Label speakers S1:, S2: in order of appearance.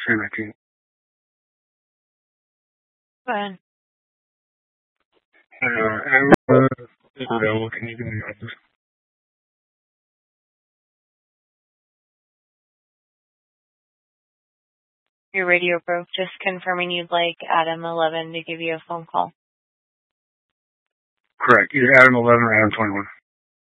S1: 319.
S2: Go ahead.
S1: Adam is available. Can you give me the office?
S2: Your radio broke. Just confirming you'd like Adam 11 to give you a phone call.
S1: Correct. Either Adam 11 or Adam 21.